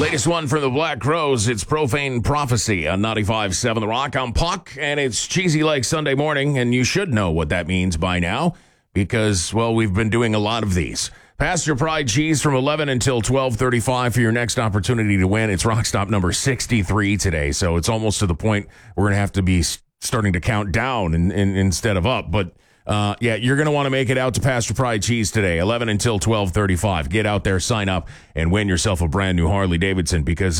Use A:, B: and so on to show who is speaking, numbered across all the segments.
A: Latest one from the Black Crowes. It's Profane Prophecy on 95.7 The Rock. I'm Puck, and it's Cheesy Lake Sunday morning, and you should know what that means by now because, well, we've been doing a lot of these. Pasture Pride Cheese from 11 until 12:35 for your next opportunity to win. It's Rock Stop number 63 today, so it's almost to the point we're going to have to be starting to count down instead of up, but yeah, you're going to want to make it out to Pasture Pride Cheese today, 11 until 12:35. Get out there, sign up, and win yourself a brand new Harley Davidson because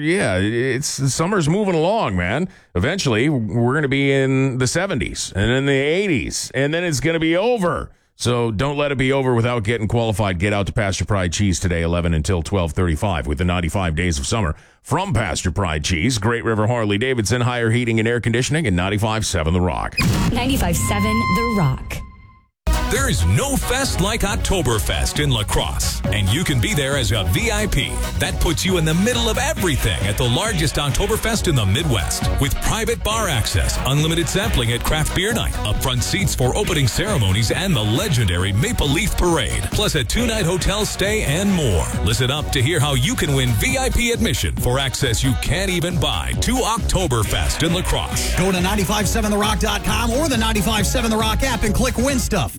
A: summer's moving along, man. Eventually, we're going to be in the 70s and in the 80s, and then it's going to be over. So don't let it be over without getting qualified. Get out to Pasture Pride Cheese today, 11 until 12:35 with the 95 days of summer from Pasture Pride Cheese. Great River Harley Davidson, higher heating and air conditioning, and 95.7 The Rock.
B: 95.7 The Rock.
C: There is no fest like Oktoberfest in La Crosse, and you can be there as a VIP. That puts you in the middle of everything at the largest Oktoberfest in the Midwest. With private bar access, unlimited sampling at craft beer night, upfront seats for opening ceremonies, and the legendary Maple Leaf Parade, plus a 2-night hotel stay and more. Listen up to hear how you can win VIP admission for access you can't even buy to Oktoberfest in La Crosse.
D: Go to 957therock.com or the 95.7 The Rock app and click Win Stuff.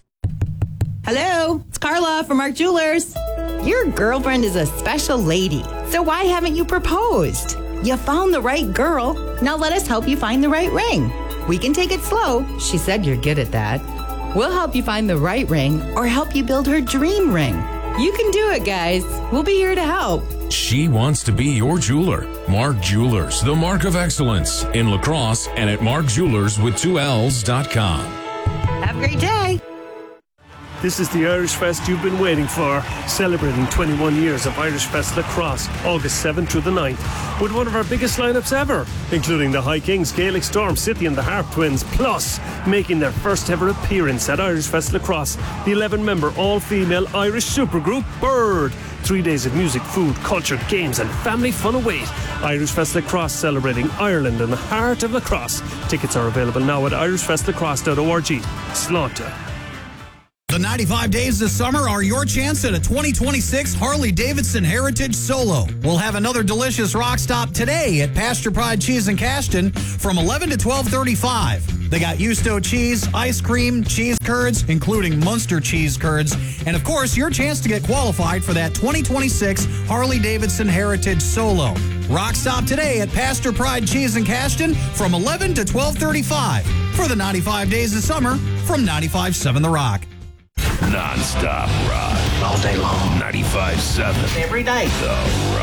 E: Hello, it's Carla from Mark Jewelers. Your girlfriend is a special lady, so why haven't you proposed? You found the right girl. Now let us help you find the right ring. We can take it slow. She said you're good at that. We'll help you find the right ring or help you build her dream ring. You can do it, guys. We'll be here to help.
A: She wants to be your jeweler. Mark Jewelers, the mark of excellence in La Crosse and at markjewelers.com.
E: Have a great day.
F: This is the Irish Fest you've been waiting for, celebrating 21 years of Irish Fest La Crosse, August 7th through the 9th, with one of our biggest lineups ever, including the High Kings, Gaelic Storm, City and the Harp Twins, plus making their first ever appearance at Irish Fest La Crosse, the 11-member all-female Irish supergroup Bird. 3 days of music, food, culture, games and family fun await. Irish Fest La Crosse, celebrating Ireland in the heart of La Crosse. Tickets are available now at irishfestlacrosse.org. Slaughter.
D: The 95 days this summer are your chance at a 2026 Harley-Davidson Heritage Solo. We'll have another delicious rock stop today at Pasture Pride Cheese in Cashton from 11 to 12:35. They got Yusto cheese, ice cream, cheese curds, including Munster cheese curds, and of course, your chance to get qualified for that 2026 Harley-Davidson Heritage Solo. Rock stop today at Pasture Pride Cheese in Cashton from 11 to 12:35 for the 95 days of summer from 95.7 The Rock.
G: Non-stop rock.
H: All day long.
G: 95.7.
H: Every day.
G: The Rock.